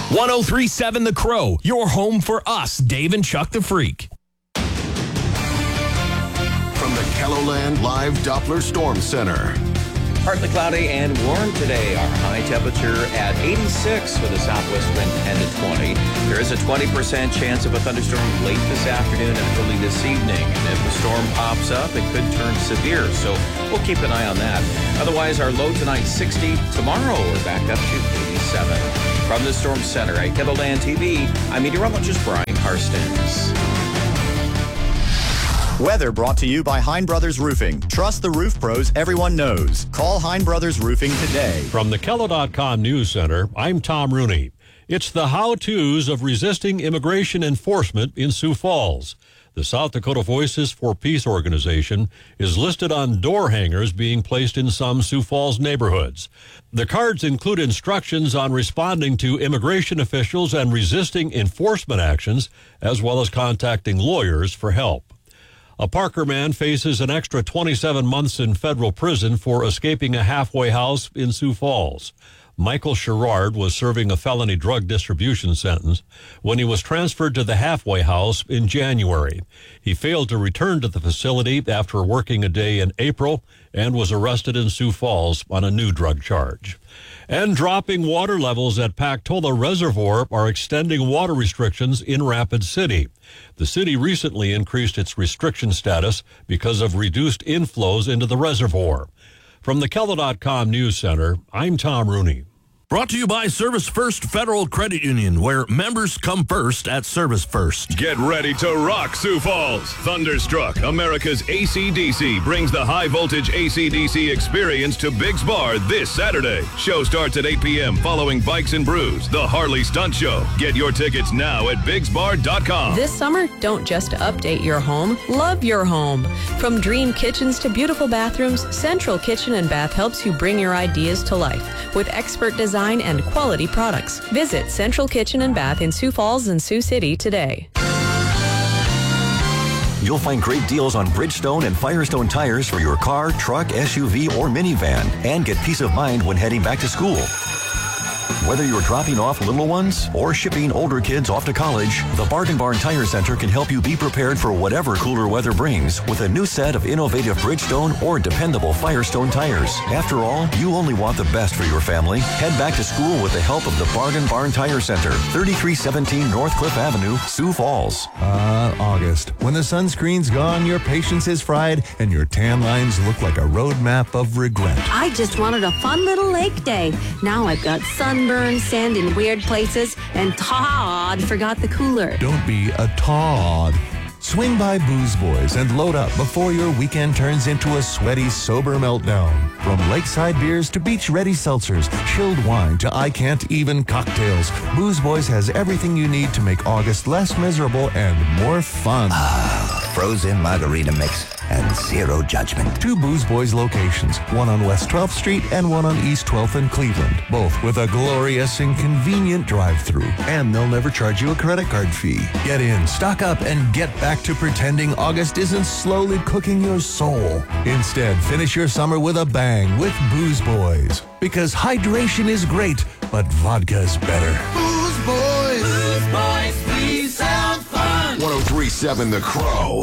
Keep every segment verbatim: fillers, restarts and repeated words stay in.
one oh three point seven The Crow, your home for us, Dave and Chuck the Freak. From the KELOLAND Live Doppler Storm Center. Partly cloudy and warm today. Our high temperature at eighty-six with a southwest wind ten to twenty. There is a twenty percent chance of a thunderstorm late this afternoon and early this evening. And if the storm pops up, it could turn severe. So we'll keep an eye on that. Otherwise, our low tonight sixty. Tomorrow, we're back up to eighty-seven. From the Storm Center at KELOLAND T V, I'm meteorologist Brian Karstens. Weather brought to you by Hein Brothers Roofing. Trust the roof pros everyone knows. Call Hein Brothers Roofing today. From the Kelo dot com News Center, I'm Tom Rooney. It's the how-tos of resisting immigration enforcement in Sioux Falls. The South Dakota Voices for Peace organization is listed on door hangers being placed in some Sioux Falls neighborhoods. The cards include instructions on responding to immigration officials and resisting enforcement actions, as well as contacting lawyers for help. A Parker man faces an extra twenty-seven months in federal prison for escaping a halfway house in Sioux Falls. Michael Sherrard was serving a felony drug distribution sentence when he was transferred to the halfway house in January. He failed to return to the facility after working a day in April and was arrested in Sioux Falls on a new drug charge. And dropping water levels at Pactola Reservoir are extending water restrictions in Rapid City. The city recently increased its restriction status because of reduced inflows into the reservoir. From the Kelo dot com News Center, I'm Tom Rooney. Brought to you by Service First Federal Credit Union, where members come first at Service First. Get ready to rock Sioux Falls. Thunderstruck, America's A C D C, brings the high-voltage A C D C experience to Biggs Bar this Saturday. Show starts at eight p.m. following Bikes and Brews, the Harley Stunt Show. Get your tickets now at biggs bar dot com. This summer, don't just update your home, love your home. From dream kitchens to beautiful bathrooms, Central Kitchen and Bath helps you bring your ideas to life with expert design and quality products. Visit Central Kitchen and Bath in Sioux Falls and Sioux City today. You'll find great deals on Bridgestone and Firestone tires for your car, truck, S U V, or minivan, and get peace of mind when heading back to school. Whether you're dropping off little ones or shipping older kids off to college, the Bargain Barn Tire Center can help you be prepared for whatever cooler weather brings with a new set of innovative Bridgestone or dependable Firestone tires. After all, you only want the best for your family. Head back to school with the help of the Bargain Barn Tire Center, thirty-three seventeen North Cliff Avenue, Sioux Falls. Ah, uh, August. When the sunscreen's gone, your patience is fried, and your tan lines look like a roadmap of regret. I just wanted a fun little lake day. Now I've got sunburn, sand in weird places, and Todd forgot the cooler. Don't be a Todd. Swing by Booze Boys and load up before your weekend turns into a sweaty, sober meltdown. From lakeside beers to beach-ready seltzers, chilled wine to I-can't-even cocktails, Booze Boys has everything you need to make August less miserable and more fun. Ah, frozen margarita mix and zero judgment. Two Booze Boys locations, one on West twelfth Street and one on East twelfth in Cleveland, both with a glorious and convenient drive-thru. And they'll never charge you a credit card fee. Get in, stock up, and get back to pretending August isn't slowly cooking your soul. Instead, finish your summer with a bang with Booze Boys. Because hydration is great, but vodka's better. Booze Boys! Booze Boys, please have fun! one oh three point seven The Crow.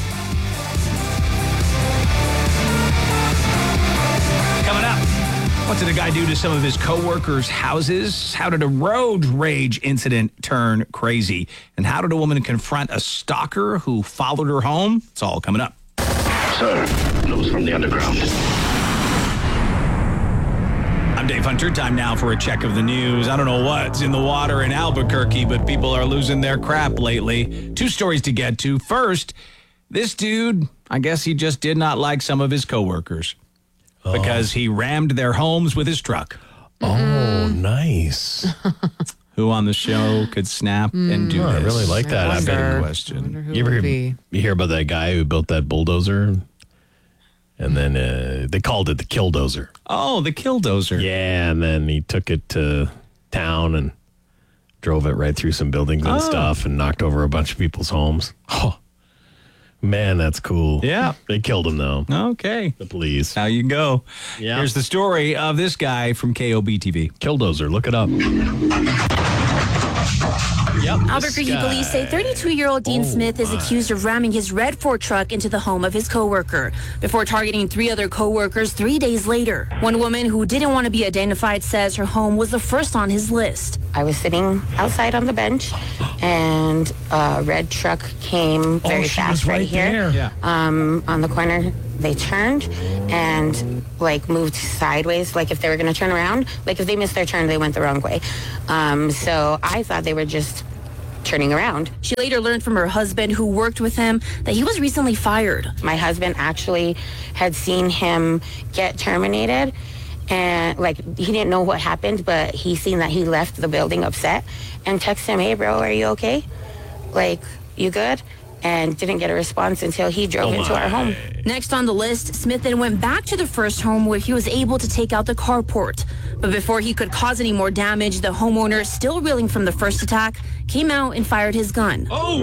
Coming up, what did a guy do to some of his co-workers' houses? How did a road rage incident turn crazy? And how did a woman confront a stalker who followed her home? It's all coming up. Sir, news from the underground. I'm Dave Hunter. Time now for a check of the news. I don't know what's in the water in Albuquerque, but people are losing their crap lately. Two stories to get to. First, this dude, I guess he just did not like some of his coworkers. Oh. Because he rammed their homes with his truck. Oh, nice. Who on the show could snap mm. and do oh, this? I really like that. That's a good question. You ever hear, you hear about that guy who built that bulldozer? And then uh, they called it the Killdozer. Oh, the Killdozer. Yeah, and then he took it to town and drove it right through some buildings and oh. stuff and knocked over a bunch of people's homes. Oh. Man, that's cool. Yeah. They killed him, though. Okay. The police. Now you go. Yeah. Here's the story of this guy from K O B T V. Killdozer, look it up. Yep, Albuquerque police say thirty-two-year-old Dean Oh, Smith is my. accused of ramming his red Ford truck into the home of his coworker before targeting three other coworkers three days later. One woman who didn't want to be identified says her home was the first on his list. I was sitting outside on the bench, and a red truck came very Oh, she fast was right, right here. there. Yeah. Um, on the corner, they turned and like moved sideways. Like if they were going to turn around, like if they missed their turn, they went the wrong way. Um, so I thought they were just turning around. She later learned from her husband, who worked with him, that he was recently fired. My husband actually had seen him get terminated, and like he didn't know what happened, but he seen that he left the building upset and texted him, "Hey bro, are you okay? Like, you good?" And didn't get a response until he drove Oh into our home. Next on the list, Smith then went back to the first home where he was able to take out the carport. But before he could cause any more damage, the homeowner, still reeling from the first attack, came out and fired his gun. Oh!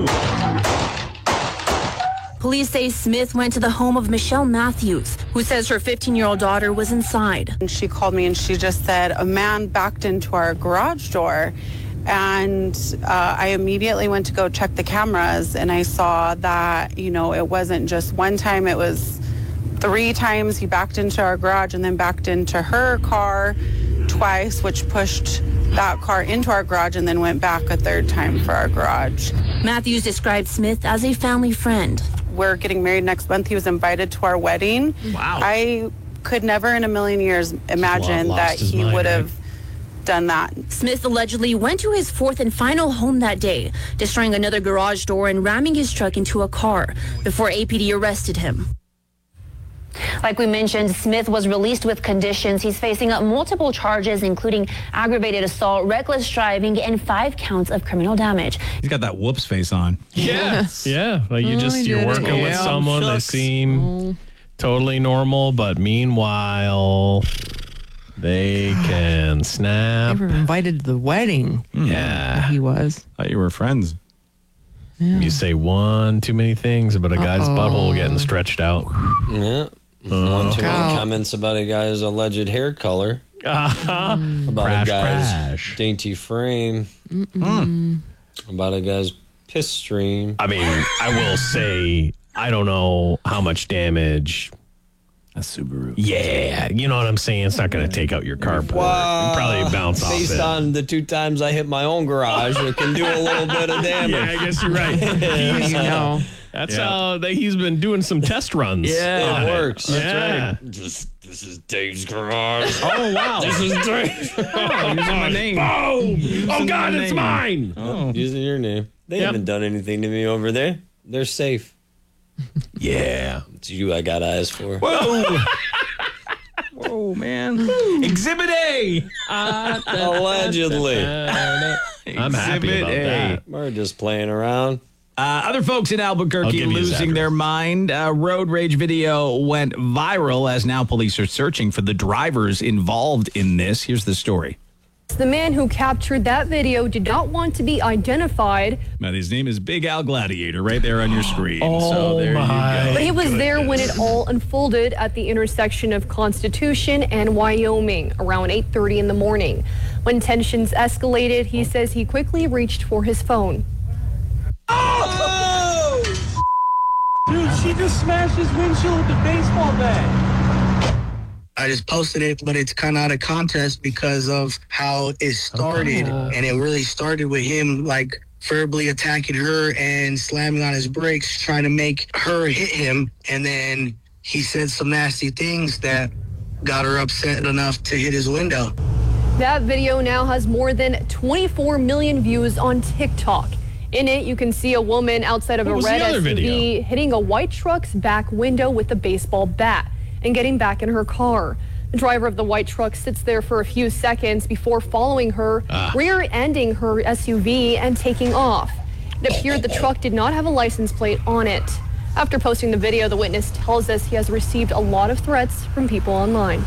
Police say Smith went to the home of Michelle Matthews, who says her fifteen-year-old daughter was inside. And she called me and she just said a man backed into our garage door. And uh, I immediately went to go check the cameras, and I saw that, you know, it wasn't just one time, it was three times he backed into our garage and then backed into her car twice, which pushed that car into our garage and then went back a third time for our garage. Matthews described Smith as a family friend. We're getting married next month. He was invited to our wedding. Wow. I could never in a million years imagine Lost that his he mind, would have right? done that. Smith allegedly went to his fourth and final home that day, destroying another garage door and ramming his truck into a car before A P D arrested him. Like we mentioned, Smith was released with conditions. He's facing up multiple charges, including aggravated assault, reckless driving, and five counts of criminal damage. He's got that whoops face on. Yes. Yeah. Well, you Oh, just, he you're did it. working with Yeah, someone, they shucks. seem totally normal, but meanwhile, they can snap. They were invited to the wedding. Yeah. He was. Thought you were friends. You say one too many things about a guy's Uh-oh. butthole getting stretched out. Yeah. Uh, One too many Wow. comments about a guy's alleged hair color. Uh-huh. About Crash, a guy's crash. dainty frame. Mm-mm. About a guy's piss stream. I mean, I will say, I don't know how much damage. A Subaru. Yeah, you know what I'm saying? It's not going to take out your carport. It'll probably bounce off Based it. on the two times I hit my own garage, it can do a little bit of damage. Yeah, I guess you're right. You know. That's Yeah. how they, he's been doing some test runs. Yeah, on it works. That's Yeah. right. This, this is Dave's garage. Oh, wow. This is Dave's Oh, using my name. Boom! Oh, God, my it's name. mine. Oh. Using your name. They Yep. haven't done anything to me over there. They're safe. Yeah. It's you I got eyes for. Whoa! Whoa, man. Exhibit A! Allegedly. I'm happy Exhibit about A. that. We're just playing around. Uh, other folks in I'll Albuquerque give you his losing address. their mind. Uh, road rage video went viral as now police are searching for the drivers involved in this. Here's the story. The man who captured that video did not want to be identified, Now, his name is Big Al Gladiator right there on your screen. Oh, so there my. you go. but he was there when it all unfolded at the intersection of Constitution and Wyoming around eight thirty in the morning. When tensions escalated, he says he quickly reached for his phone. Dude, she just smashed his windshield with the baseball bat. I just posted it, but it's kind of out of context because of how it started. Oh. And it really started with him, like, verbally attacking her and slamming on his brakes, trying to make her hit him. And then he said some nasty things that got her upset enough to hit his window. That video now has more than twenty-four million views on TikTok. In it, you can see a woman outside of What a was red the other S U V video? hitting a white truck's back window with a baseball bat and getting back in her car. The driver of the white truck sits there for a few seconds before following her, Ah. rear-ending her S U V and taking off. It appeared the truck did not have a license plate on it. After posting the video, the witness tells us he has received a lot of threats from people online.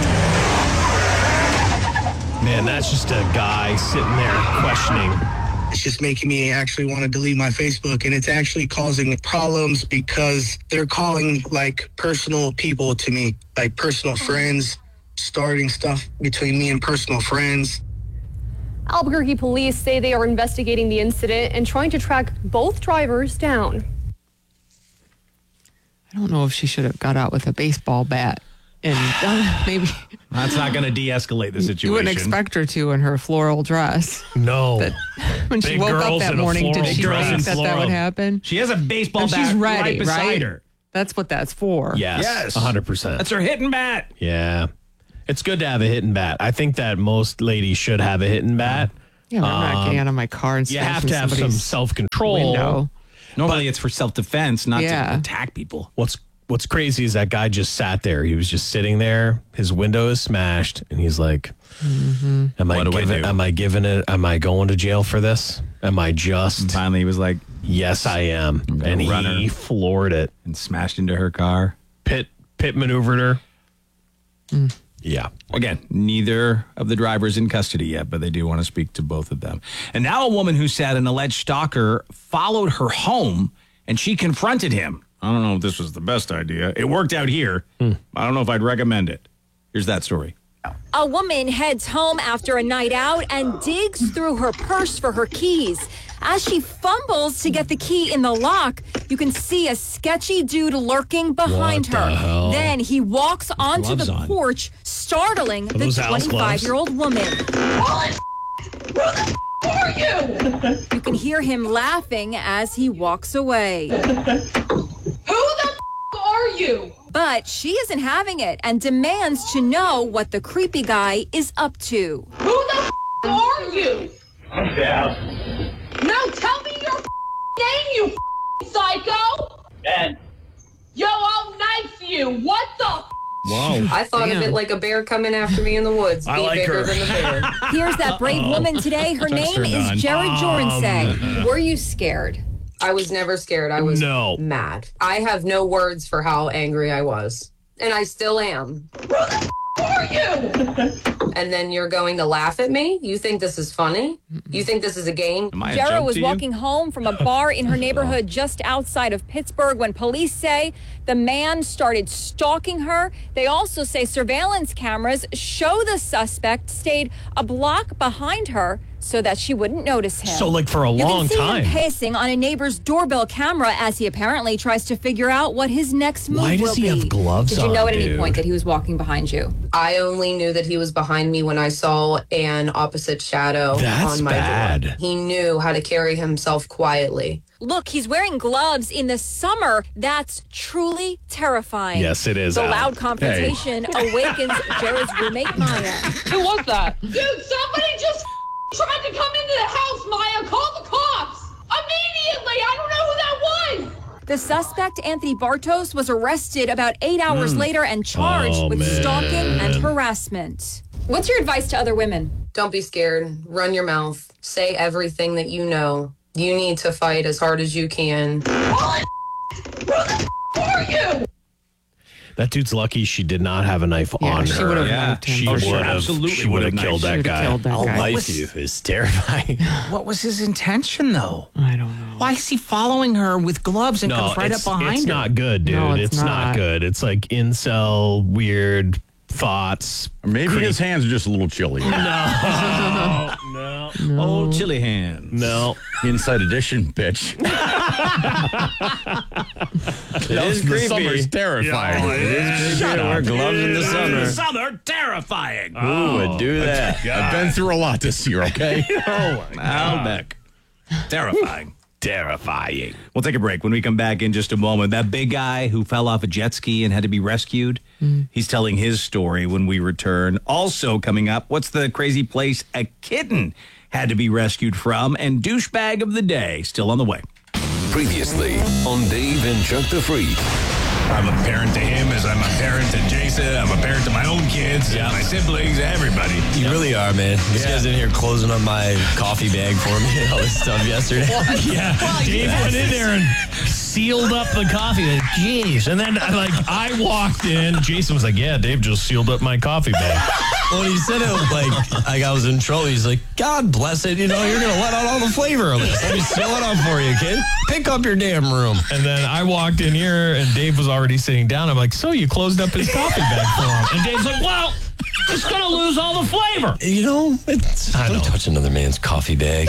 Man, that's just a guy sitting there questioning It's just making me actually want to delete my Facebook, and it's actually causing problems because they're calling like personal people to me, like personal friends, starting stuff between me and personal friends. Albuquerque police say they are investigating the incident and trying to track both drivers down. I don't know if she should have got out with a baseball bat and uh, maybe. That's not going to de-escalate the situation. You wouldn't expect her to in her floral dress. No. But when she Big woke up girls that in a morning, did floral she dress. think that that Floral. would happen? She has a baseball And bat she's ready, right beside right? her. That's what that's for. Yes. Yes. one hundred percent. That's her hitting bat. Yeah. It's good to have a hitting bat. I think that most ladies should have a hitting bat. Yeah, but I'm not Um, getting out of my car and You smashing have to have some somebody's self-control. window. Normally it's for self-defense, not Yeah. to attack people. What's What's crazy is that guy just sat there. He was just sitting there. His window is smashed, and he's like, Mm-hmm. "Am I What do I giving? do? Am I giving it? Am I going to jail for this? Am I just?" And finally he was like, "Yes, I am." gonna And run he her. floored it. and smashed into her car. Pit pit maneuvered her. Mm. Yeah. Again, neither of the drivers in custody yet, but they do want to speak to both of them. And now a woman who said an alleged stalker followed her home and she confronted him. I don't know if this was the best idea. It worked out here. I don't know if I'd recommend it. Here's that story. A woman heads home after a night out and digs through her purse for her keys. As she fumbles to get the key in the lock, you can see a sketchy dude lurking behind What the her. hell? Then he walks onto gloves the on. porch, startling the those Al's gloves? twenty-five-year-old woman. Who the f- are you? You can hear him laughing as he walks away. Who the f- are you? But she isn't having it and demands to know what the creepy guy is up to. Who the f- are you? Yeah. No, tell me your f- name, you f- psycho! Ben. Yo, I'll knife you! What the f- Wow. I thought of it like a bear coming after me in the woods. I Be like bigger her. than the bear. Here's that brave woman today. Her Text name her done. is Jared Jornsay. Um, Were you scared? I was never scared. I was No. mad. I have no words for how angry I was. And I still am. Who the f- are you? And then you're going to laugh at me? You think this is funny? You think this is a game? Am I a Jared joke was to you? walking home from a bar in her neighborhood just outside of Pittsburgh when police say the man started stalking her. They also say surveillance cameras show the suspect stayed a block behind her so that she wouldn't notice him. So, like, for a You long can see time. him pacing on a neighbor's doorbell camera as he apparently tries to figure out what his next move Why will does he be. have gloves Did you on, know at any dude? point that he was walking behind you? I only knew that he was behind me when I saw an opposite shadow That's on my bad. door. He knew how to carry himself quietly. Look, he's wearing gloves in the summer. That's truly terrifying. Yes, it is, The Al. loud confrontation awakens Jared's roommate, Maya. Who was that? Dude, somebody just tried to come into the house, Maya. Call the cops. Immediately. I don't know who that was. The suspect, Anthony Bartos, was arrested about eight hours later and charged Oh, with man. stalking and harassment. What's your advice to other women? Don't be scared. Run your mouth. Say everything that you know. You need to fight as hard as you can. What? Who the f- are you? That dude's lucky she did not have a knife Yeah, on she her. would have Yeah, knifed him. She Oh, would she have absolutely She would have would have killed knifed- that She would have guy. killed that I'll guy. knife was- you. It's terrifying. What was his intention, though? I don't know. Why is he following her with gloves and No, comes right up it's, behind it's her? not good, dude. No, it's it's not. not. good. It's like incel, weird thoughts. Or maybe Creep. his hands are just a little chilly. No, no, Oh, chili hands. no. Inside edition, bitch. It is The creepy. summer's terrifying. It is creepy to wear gloves in the summer. Summer, terrifying. Who would do that? I've been through a lot this year, okay? Oh, my Al Beck. Terrifying. Terrifying. We'll take a break. When we come back in just a moment, that big guy who fell off a jet ski and had to be rescued, he's telling his story when we return. Also coming up, what's the crazy place a kitten had to be rescued from? And douchebag of the day, still on the way. Previously on Dave and Chuck the Freak. I'm a parent to him as I'm a parent to Jason. I'm a parent to my own kids, Yeah. my siblings, everybody. You really are, man. This Yeah. guy's in here closing up my coffee bag for me and all this stuff yesterday. Yeah, Dave went in there and sealed up the coffee. Like, jeez. And then, like, I walked in. Jason was like, yeah, Dave just sealed up my coffee bag. when he said it, like, like I was in trouble, he's like, God bless it. You know, you're going to let out all the flavor of this. Let me seal it up for you, kid. Pick up your damn room. And then I walked in here, and Dave was already sitting down. I'm like, so you closed up his coffee bag for him. And Dave's like, well, it's going to lose all the flavor. You know, it's, I don't know. touch another man's coffee bag.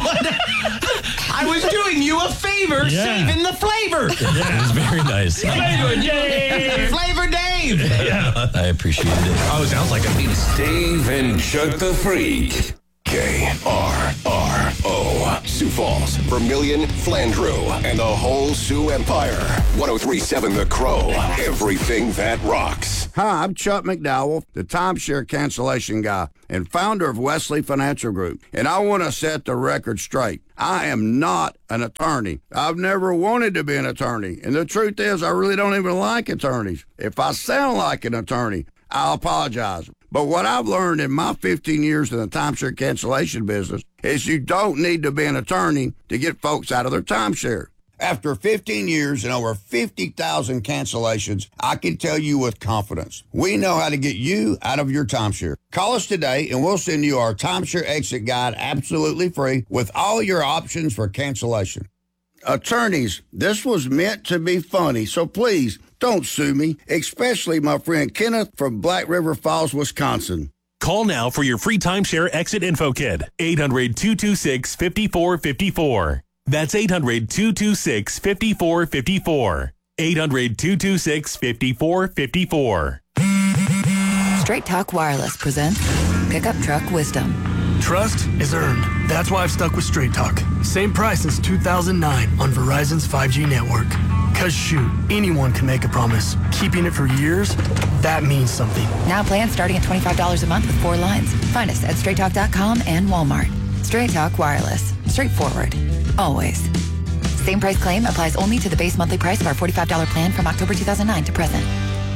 I was doing you a favor, Yeah. saving the flavor. Yeah, it was very nice. Flavor Dave. Flavor Dave. Yeah. I appreciate it. Oh, sounds like a beat. Steve and Chuck the Freak. K R R O. Sioux Falls, Vermilion, Flandreau, and the whole Sioux Empire. ten thirty-seven The Crow. Everything that rocks. Hi, I'm Chuck McDowell, the timeshare cancellation guy and founder of Wesley Financial Group. And I want to set the record straight. I am not an attorney. I've never wanted to be an attorney. And the truth is, I really don't even like attorneys. If I sound like an attorney, I'll apologize. But what I've learned in my fifteen years in the timeshare cancellation business is you don't need to be an attorney to get folks out of their timeshare. After fifteen years and over fifty thousand cancellations, I can tell you with confidence, we know how to get you out of your timeshare. Call us today and we'll send you our timeshare exit guide absolutely free with all your options for cancellation. Attorneys, this was meant to be funny, so please don't sue me, especially my friend Kenneth from Black River Falls, Wisconsin. Call now for your free timeshare exit info kit. eight hundred, two two six, five four five four. That's eight hundred, two two six, five four five four. eight hundred, two two six, five four five four. Straight Talk Wireless presents Pickup Truck Wisdom. Trust is earned. That's why I've stuck with Straight Talk. Same price since two thousand nine on Verizon's five G network. Cause shoot, anyone can make a promise. Keeping it for years, that means something. Now plans starting at twenty-five dollars a month with four lines. Find us at straight talk dot com and Walmart. Straight Talk Wireless. Straightforward. Always. Same price claim applies only to the base monthly price of our forty-five dollars plan from October two thousand nine to present.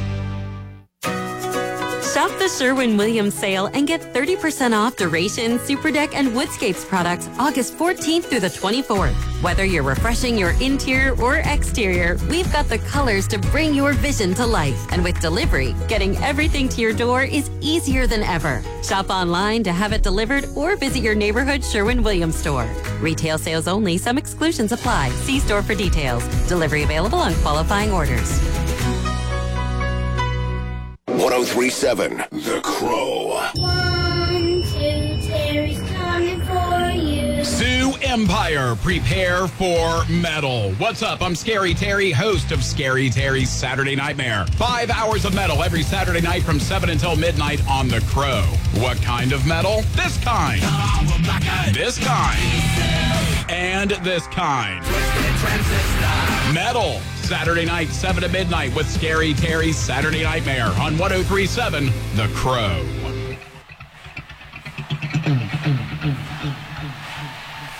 Shop the Sherwin-Williams sale and get thirty percent off Duration, Superdeck, and Woodscapes products August fourteenth through the twenty-fourth. Whether you're refreshing your interior or exterior, we've got the colors to bring your vision to life. And with delivery, getting everything to your door is easier than ever. Shop online to have it delivered or visit your neighborhood Sherwin-Williams store. Retail sales only. Some exclusions apply. See store for details. Delivery available on qualifying orders. ten thirty-seven The Crow. One, two, Terry's coming for you. Sioux Empire, prepare for metal. What's up? I'm Scary Terry, host of Scary Terry's Saturday Nightmare. Five hours of metal every Saturday night from seven until midnight on The Crow. What kind of metal? This kind. This kind. And this kind. Metal. Saturday night, seven to midnight with Scary Terry's Saturday Nightmare on ten thirty-seven The Crow.